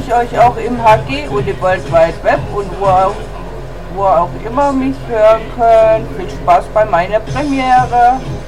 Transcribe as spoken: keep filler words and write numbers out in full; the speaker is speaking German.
ich euch auch im H G und im World Wide Web und wo auch, wo auch immer mich hören könnt. Viel Spaß bei meiner Premiere.